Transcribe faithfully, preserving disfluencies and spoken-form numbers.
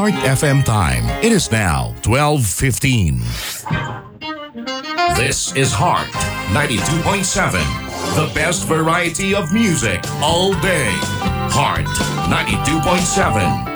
Heart F M time. It is now twelve fifteen. This is Heart ninety-two point seven. The best variety of music all day. Heart ninety-two point seven.